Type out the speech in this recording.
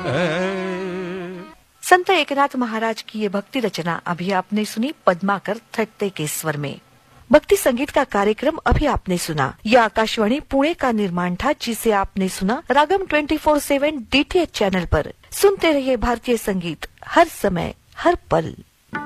संत एकनाथ महाराज की ये भक्ति रचना अभी आपने सुनी पद्माकर थट्टे के स्वर में। भक्ति संगीत का कार्यक्रम अभी आपने सुना। यह आकाशवाणी पुणे का निर्माण था, जिसे आपने सुना रागम 24/7 DTH चैनल पर। सुनते रहिए भारतीय संगीत हर समय हर पल।